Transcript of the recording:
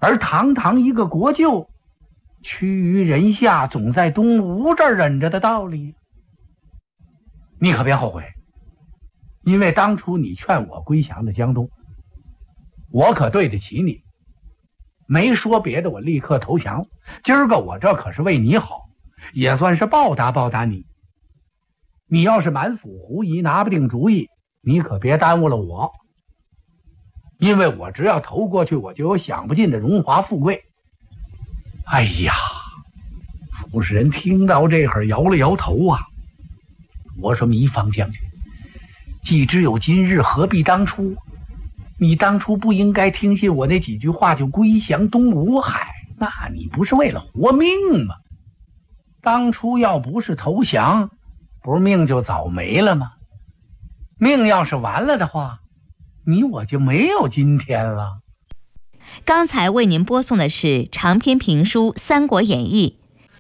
而堂堂一个国舅，屈于人下，总在东吴这儿忍着的道理。你可别后悔，因为当初你劝我归降的江东，我可对得起你，没说别的，我立刻投降。今儿个我这可是为你好，也算是报答报答你。你要是满腹狐疑，拿不定主意，你可别耽误了我，因为我只要投过去，我就有享不尽的荣华富贵。哎呀，傅士仁听到这会儿摇了摇头啊。我说糜芳将军，既知有今日，何必当初？你当初不应该听信我那几句话就归降东吴海，那你不是为了活命吗？当初要不是投降，不是命就早没了吗？命要是完了的话，你我就没有今天了。 刚才为您播送的是长篇评书《三国演义》，